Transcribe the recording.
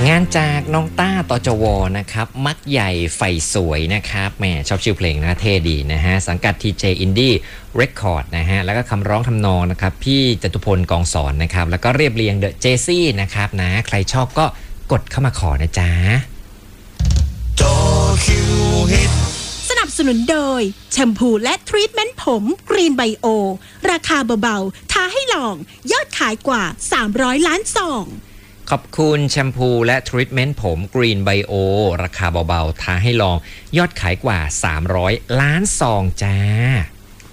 งานจากน้องต้าตจวนะครับมักใหญ่ไฟสวยนะครับแหมชอบชื่อเพลงนะเท่ดีนะฮะสังกัด TJ Indie Record นะฮะแล้วก็คำร้องทำนองนะครับพี่จตุพลกองสอนนะครับแล้วก็เรียบเรียงเดอะเจซี่นะครับนะใครชอบก็กดเข้ามาขอนะจ๊ะจอคิวฮิตสนับสนุนโดยแชมพูและทรีทเมนต์ผมกรีนไบโอราคาเบาๆท้าให้ลองยอดขายกว่า300ล้านซองขอบคุณแชมพูและทรีทเมนต์ผมกรีนไบโอราคาเบาๆท้าให้ลองยอดขายกว่า300ล้านซองจ้า